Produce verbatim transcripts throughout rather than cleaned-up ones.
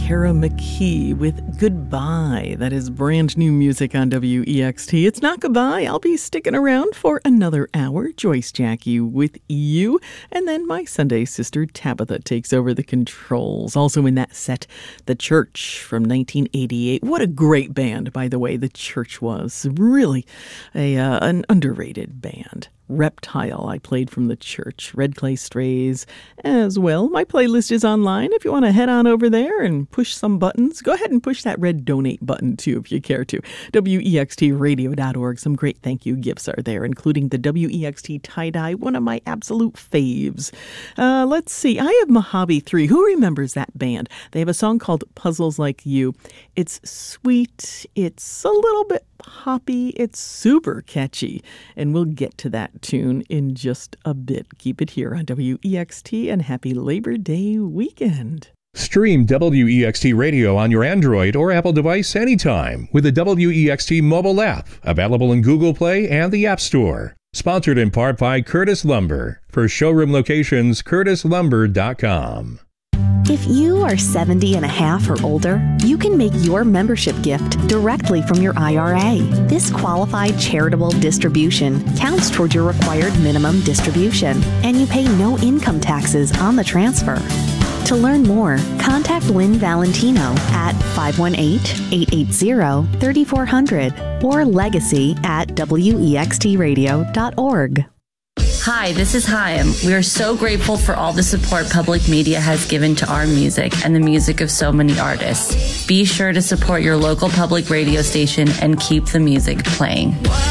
Kara McKee with Goodbye. That is brand new music on W E X T. It's not goodbye. I'll be sticking around for another hour. Joyce Jackie with you. And then my Sunday sister Tabitha takes over the controls. Also in that set, The Church from nineteen eighty-eight. What a great band, by the way, The Church was. Really a uh, an underrated band. Reptile, I played from The Church. Red Clay Strays as well. My playlist is online. If you want to head on over there and push some buttons, go ahead and push that red donate button too if you care to. W E X T radio dot org. Some great thank you gifts are there, including the W E X T tie-dye, one of my absolute faves. Uh, let's see. I have Mojave three. Who remembers that band? They have a song called Puzzles Like You. It's sweet. It's a little bit poppy. It's super catchy. And we'll get to that tune in just a bit. Keep it here on W E X T and happy Labor Day weekend. Stream W E X T Radio on your Android or Apple device anytime with the W E X T mobile app, available in Google Play and the App Store. Sponsored in part by Curtis Lumber. For showroom locations, curtis lumber dot com. If you are seventy and a half or older, you can make your membership gift directly from your I R A. This qualified charitable distribution counts toward your required minimum distribution, and you pay no income taxes on the transfer. To learn more, contact Lynn Valentino at five one eight, eight eight zero, three four zero zero or legacy at W E X T radio dot org. Hi, this is Chaim. We are so grateful for all the support public media has given to our music and the music of so many artists. Be sure to support your local public radio station and keep the music playing.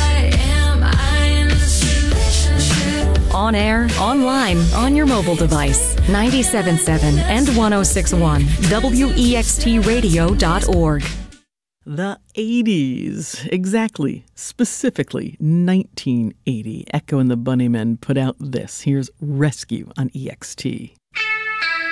On air, online, on your mobile device. ninety-seven point seven and one oh six point one. W E X T radio dot org. The eighties, exactly, specifically nineteen eighty. Echo and the Bunnymen put out this. Here's Rescue on E X T.